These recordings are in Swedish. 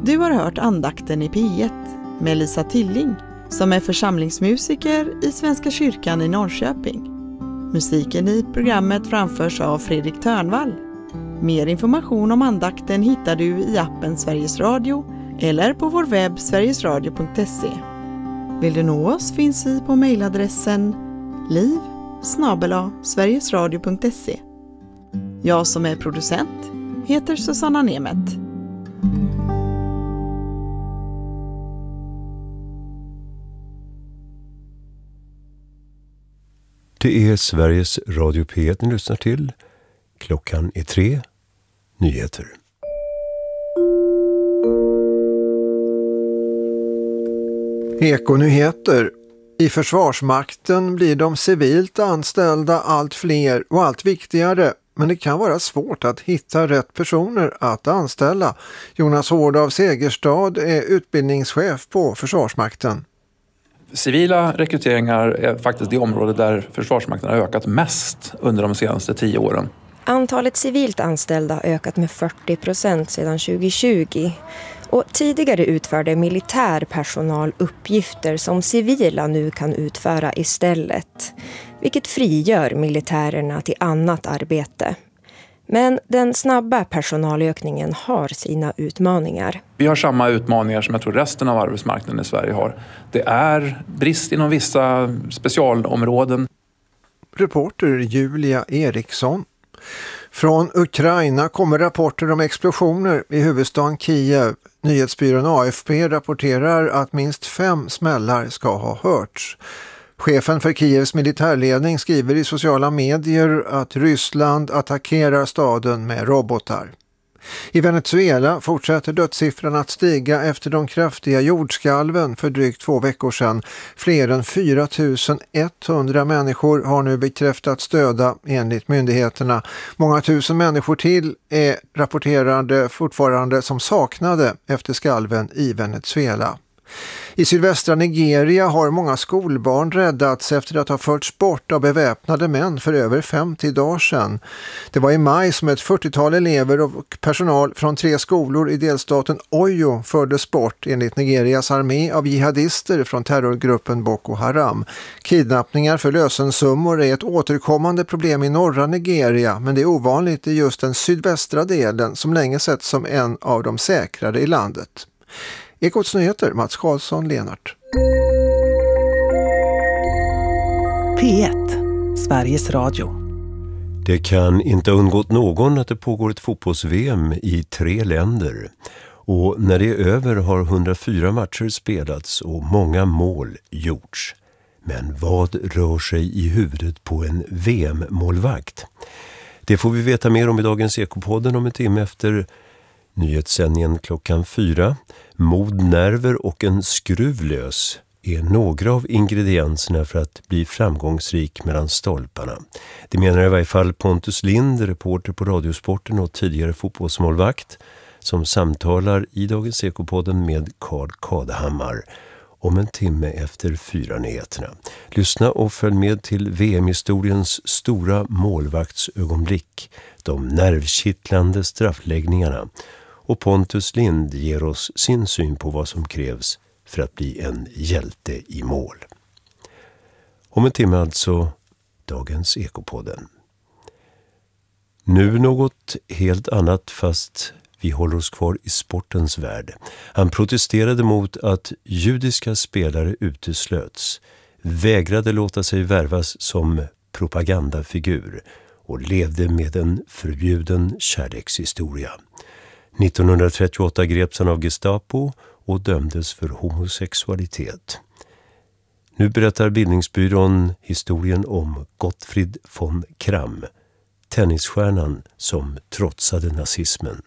Du har hört andakten i P1 med Lisa Tilling som är församlingsmusiker i Svenska kyrkan i Norrköping. Musiken i programmet framförs av Fredrik Törnvall. Mer information om andakten hittar du i appen Sveriges Radio eller på vår webb sverigesradio.se. Vill du nå oss finns vi på mejladressen liv@sverigesradio.se. Jag som är producent heter Susanna Nemeth. Det är Sveriges Radio P1 ni lyssnar till. Klockan är 3. Nyheter. Ekonyheter. I Försvarsmakten blir de civilt anställda allt fler och allt viktigare, men det kan vara svårt att hitta rätt personer att anställa. Jonas Hård av Segerstad är utbildningschef på Försvarsmakten. Civila rekryteringar är faktiskt det område där Försvarsmakten har ökat mest under de senaste 10 åren. Antalet civilt anställda har ökat med 40% sedan 2020. Och tidigare utförde militär personal uppgifter som civila nu kan utföra istället. Vilket frigör militärerna till annat arbete. Men den snabba personalökningen har sina utmaningar. Vi har samma utmaningar som jag tror resten av arbetsmarknaden i Sverige har. Det är brist inom vissa specialområden. Reporter Julia Eriksson. Från Ukraina kommer rapporter om explosioner i huvudstaden Kiev. Nyhetsbyrån AFP rapporterar att minst 5 smällar ska ha hörts. Chefen för Kievs militärledning skriver i sociala medier att Ryssland attackerar staden med robotar. I Venezuela fortsätter dödssiffran att stiga efter de kraftiga jordskalven för drygt 2 veckor sedan. Fler än 4 100 människor har nu bekräftats döda enligt myndigheterna. Många tusen människor till är rapporterade fortfarande som saknade efter skalven i Venezuela. I sydvästra Nigeria har många skolbarn räddats efter att ha förts bort av beväpnade män för över 50 dagar sedan. Det var i maj som ett 40-tal elever och personal från 3 skolor i delstaten Oyo fördes bort enligt Nigerias armé av jihadister från terrorgruppen Boko Haram. Kidnappningar för lösensummor är ett återkommande problem i norra Nigeria, men det är ovanligt i just den sydvästra delen som länge sett som en av de säkrare i landet. Ekots nyheter, Mats Karlsson, Lenart. P1, Sveriges Radio. Det kan inte ha undgått någon att det pågår ett fotbolls-VM i 3 länder. Och när det är över har 104 matcher spelats och många mål gjorts. Men vad rör sig i huvudet på en VM-målvakt? Det får vi veta mer om i dagens Ekopodden om en timme efter nyhetssändningen klockan 4. Mod, nerver och en skruvlös är några av ingredienserna för att bli framgångsrik mellan stolparna. Det menar i varje fall Pontus Lind, reporter på Radiosporten och tidigare fotbollsmålvakt, som samtalar i dagens Ekopodden med Carl Kadehammar om en timme efter 4-nyheterna. Lyssna och följ med till VM-historiens stora målvaktsögonblick, de nervkittlande straffläggningarna. Och Pontus Lind ger oss sin syn på vad som krävs för att bli en hjälte i mål. Om en timme alltså, dagens Ekopodden. Nu något helt annat, fast vi håller oss kvar i sportens värld. Han protesterade mot att judiska spelare uteslöts, vägrade låta sig värvas som propagandafigur och levde med en förbjuden kärlekshistoria. 1938 greps han av Gestapo och dömdes för homosexualitet. Nu berättar Bildningsbyrån historien om Gottfried von Kram, tennisstjärnan som trotsade nazismen.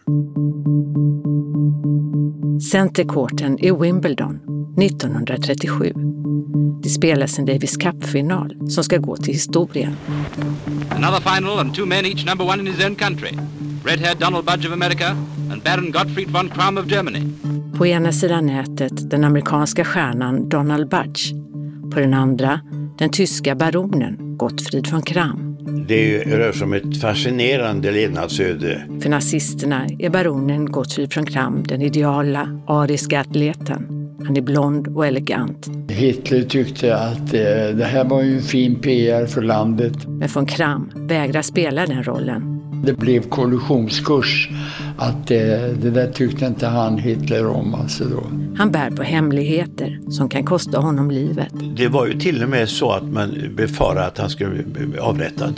Centercourten i Wimbledon 1937. Det spelas en Davis Cup-final som ska gå till historien. Another final and 2 men each number 1 in his own country. Red-haired Donald Budge of America and Baron Gottfried von Kram of Germany. På ena sidan nätet den amerikanska stjärnan Donald Budge. På den andra den tyska baronen Gottfried von Kram. Det rör sig om ett fascinerande levnadsöde. För nazisterna är baronen Gottfried von Cramm den ideala ariska atleten. Han är blond och elegant. Hitler tyckte att det här var ju en fin PR för landet. Men von Cramm vägrar spela den rollen. Det blev kollisionskurs. Att det där tyckte inte han Hitler om. Alltså då. Han bär på hemligheter som kan kosta honom livet. Det var ju till och med så att man befarade att han skulle bli avrättad.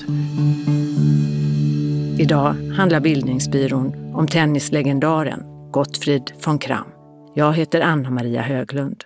Idag handlar Bildningsbyrån om tennislegendaren Gottfried von Cramm. Jag heter Anna-Maria Höglund.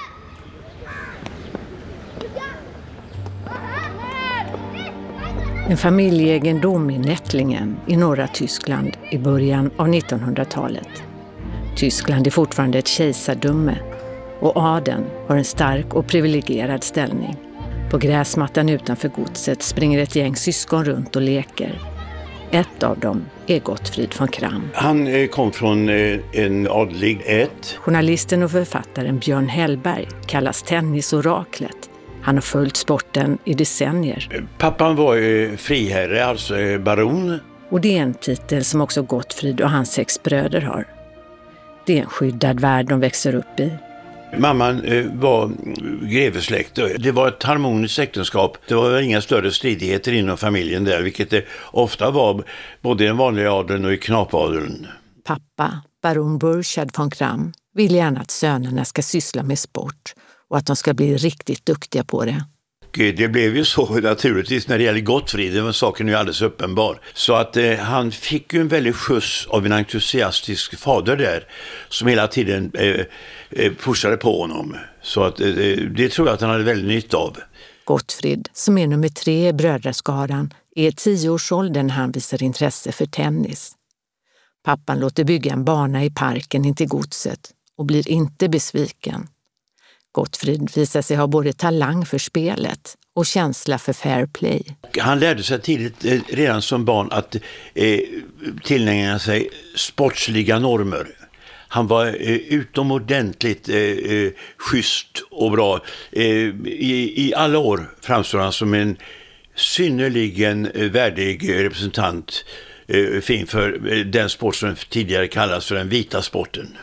En familjeegendom i Nettlingen i norra Tyskland i början av 1900-talet. Tyskland är fortfarande ett kejsardöme och adeln har en stark och privilegierad ställning. På gräsmattan utanför godset springer ett gäng syskon runt och leker. Ett av dem är Gottfried von Cramm. Han kom från en adlig ett. Journalisten och författaren Björn Hellberg kallas tennisoraklet. Han har följt sporten i decennier. Pappan var friherre, alltså baron. Och det är en titel som också Gottfried och hans 6 bröder har. Det är en skyddad värld de växer upp i. Mamman var grevesläkt. Det var ett harmoniskt äktenskap. Det var inga större stridigheter inom familjen där, vilket det ofta var både i den vanliga adeln och i knapadeln. Pappa, baron Burchard von Cramm, vill gärna att sönerna ska syssla med sport och att de ska bli riktigt duktiga på det. Det blev ju så naturligtvis när det gäller Gottfried, den saken är ju alldeles uppenbar. Så att han fick ju en väldigt skjuts av en entusiastisk fader där som hela tiden pushade på honom. Så att det tror jag att han hade väldigt nytta av. Gottfried, som är nummer 3 i brödraskaran, är 10-årsåldern när han visar intresse för tennis. Pappan låter bygga en bana i parken intill godset och blir inte besviken. Gottfried visar sig ha både talang för spelet och känsla för fair play. Han lärde sig tidigt, redan som barn, att tillägna sig sportsliga normer. Han var utomordentligt schysst och bra. I alla år framstår han som en synnerligen värdig representant fin för den sport som tidigare kallas för den vita sporten.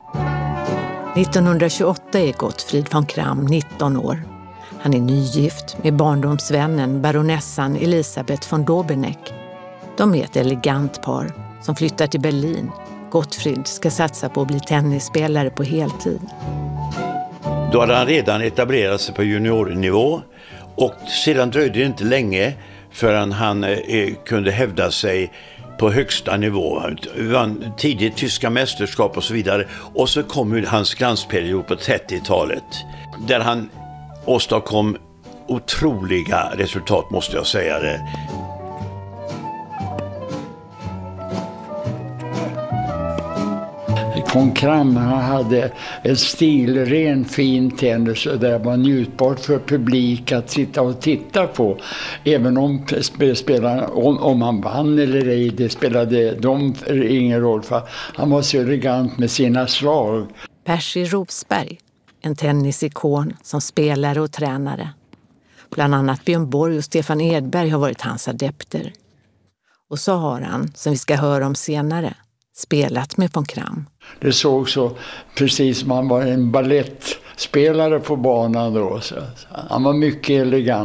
1928 är Gottfried von Cramm 19 år. Han är nygift med barndomsvännen baronessan Elisabeth von Dobeneck. De är ett elegant par som flyttar till Berlin. Gottfried ska satsa på att bli tennisspelare på heltid. Då hade han redan etablerat sig på juniornivå och sedan dröjde det inte länge förrän han kunde hävda sig på högsta nivå. Han vann tidigt tyska mästerskap och så vidare. Och så kom ju hans glansperiod på 30-talet där han åstadkom otroliga resultat, måste jag säga det. Von Cramm hade en stilren fin tennis och det var njutbart för publik att sitta och titta på. Även om han vann eller ej, det spelade ingen roll för han var så elegant med sina slag. Percy Rosberg, en tennisikon som spelare och tränare. Bland annat Björn Borg och Stefan Edberg har varit hans adepter. Och så har han, som vi ska höra om senare, spelat med von Cramm. Det såg så precis som han var en ballettspelare på banan då. Så han var mycket elegant.